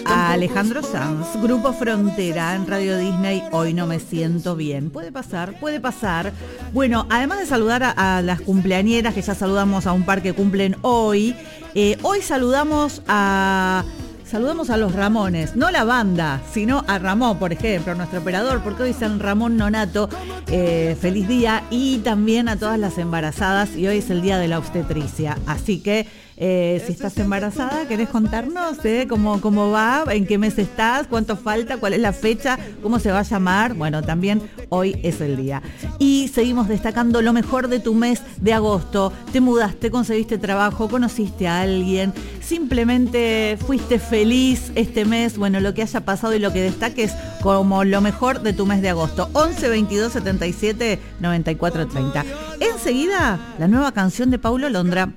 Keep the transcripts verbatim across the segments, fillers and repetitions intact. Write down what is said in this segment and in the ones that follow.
a Alejandro Sanz, Grupo Frontera en Radio Disney, Hoy no me siento bien. Puede pasar, puede pasar. Bueno, además de saludar a, a las cumpleañeras, que ya saludamos a un par que cumplen hoy, eh, hoy saludamos a... Saludamos a los Ramones, no la banda, sino a Ramón, por ejemplo, nuestro operador, porque hoy es San Ramón Nonato, eh, feliz día, y también a todas las embarazadas, y hoy es el día de la obstetricia, así que eh, si estás embarazada, ¿querés contarnos eh, cómo, cómo va, en qué mes estás, cuánto falta, cuál es la fecha, cómo se va a llamar? Bueno, también hoy es el día. Y seguimos destacando lo mejor de tu mes de agosto. Te mudaste, conseguiste trabajo, conociste a alguien, simplemente fuiste feliz este mes, bueno, lo que haya pasado y lo que destaques como lo mejor de tu mes de agosto. once, veintidós, setenta y siete, noventa y cuatro, treinta. Enseguida, la nueva canción de Paulo Londra.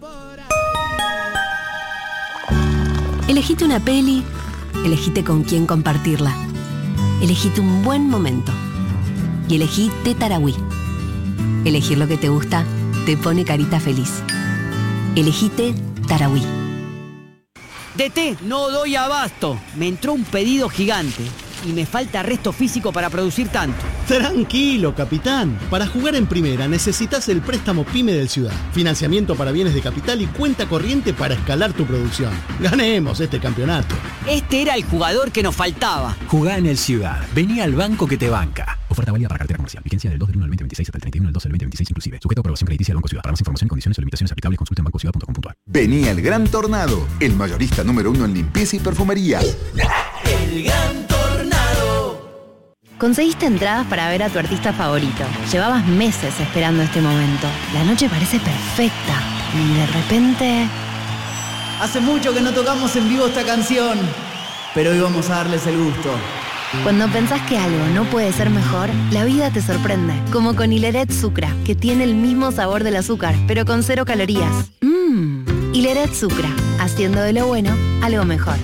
Elegite una peli, elegite con quién compartirla. Elegite un buen momento. Y elegí Té Tarahui. Elegir lo que te gusta te pone carita feliz. Elegí Té Tarahui. De té no doy abasto. Me entró un pedido gigante y me falta resto físico para producir tanto. Tranquilo, capitán. Para jugar en primera necesitas el préstamo PYME del Ciudad. Financiamiento para bienes de capital y cuenta corriente para escalar tu producción. Ganemos este campeonato. Este era el jugador que nos faltaba. Jugá en el Ciudad. Vení al banco que te banca. Oferta válida para cartera comercial. Vigencia del dos del uno al veinte veintiséis hasta el treinta y uno del dos del veinte veintiséis inclusive. Sujeto a aprobación crediticia del Banco Ciudad. Para más información, condiciones o limitaciones aplicables, consulta en banco ciudad punto com punto a r. Vení al Gran Tornado, el mayorista número uno en limpieza y perfumería. El Gran Tornado. Conseguiste entradas para ver a tu artista favorito. Llevabas meses esperando este momento. La noche parece perfecta. Y de repente... Hace mucho que no tocamos en vivo esta canción, pero hoy vamos a darles el gusto. Cuando pensás que algo no puede ser mejor, la vida te sorprende. Como con Hileret Sucra, que tiene el mismo sabor del azúcar, pero con cero calorías. Mmm. Hileret Sucra, haciendo de lo bueno algo mejor.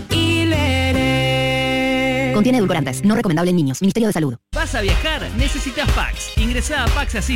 Hileret. Contiene edulcorantes, no recomendable en niños. Ministerio de Salud. ¿Vas a viajar? Necesitas Pax. Ingresá a pax así